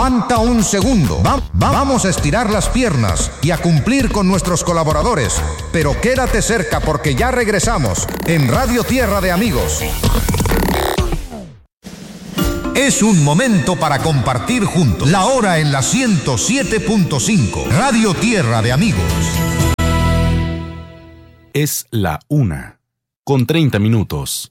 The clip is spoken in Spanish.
Aguanta un segundo. Vamos a estirar las piernas y a cumplir con nuestros colaboradores. Pero quédate cerca porque ya regresamos en Radio Tierra de Amigos. Es un momento para compartir juntos. La hora en la 107.5. Radio Tierra de Amigos. Es la 1:30.